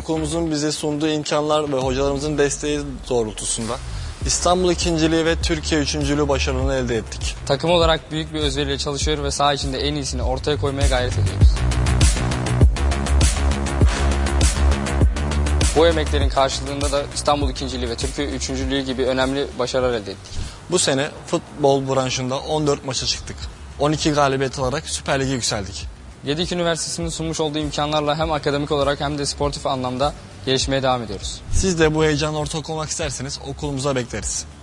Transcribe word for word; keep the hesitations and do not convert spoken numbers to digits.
okulumuzun bize sunduğu imkanlar ve hocalarımızın desteği doğrultusunda İstanbul ikinciliği ve Türkiye üçüncülüğü başarılarını elde ettik. Takım olarak büyük bir özveriyle çalışıyor ve saha içinde en iyisini ortaya koymaya gayret ediyoruz. Bu emeklerin karşılığında da İstanbul ikinciliği ve Türkiye üçüncülüğü gibi önemli başarılar elde ettik. Bu sene futbol branşında on dört maça çıktık. on iki galibiyet alarak Süper Lig'e yükseldik. Gedik Üniversitesi'nin sunmuş olduğu imkanlarla hem akademik olarak hem de sportif anlamda gelişmeye devam ediyoruz. Siz de bu heyecanla ortak olmak isterseniz okulumuza bekleriz.